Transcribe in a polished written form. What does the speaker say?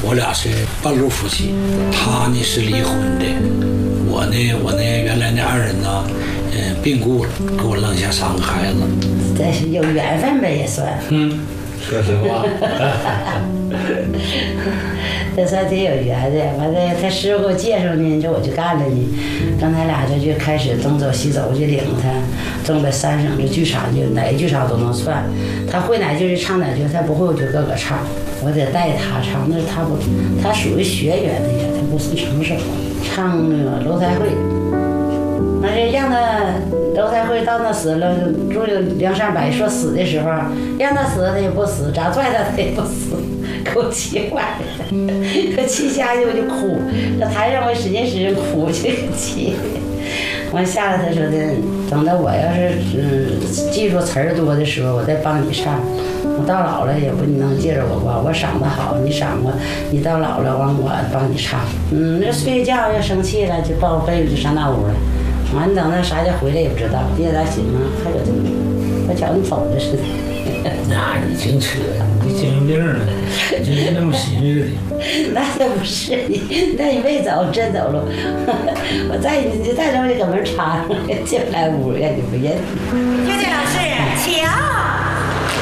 我俩是半路夫妻，他呢是离婚的，我呢原来那二人呢，病故了，给我扔下3个孩子。 这是有缘分呗，也算。 说实话。 这算挺有缘的。完了，他师傅给我介绍呢，这我就干了呢。跟他俩就开始东走西走，我就领他东北3省的剧场，就哪个剧场都能串。他会哪句就唱哪句，他不会我就搁唱，我得带他唱。那他不，他属于学员的呀，他不是成手。唱那个楼台会，那就让他楼台会到那死了，终于梁山伯说死的时候，让他死他也不死，咋拽他也不死。给我气坏了，可气下去我就哭，在台上我使劲哭，这个气。完下来他说的，等到我要是记住词儿多的时候，我再帮你唱。我到老了也不你能记着我吧？我嗓子好，你嗓子，你到老了完我帮你唱。那睡觉要生气了就抱被子就上那屋了。完你等那啥就回来也不知道，你也咋寻思？还有这么，我瞧你走了似的。 那你净扯，你精神病了，就那么寻思的。 那也不是你，那你没走，真走了。我再你再走，我就搁门插上，进不来屋，让你不认。 岳建老师，请。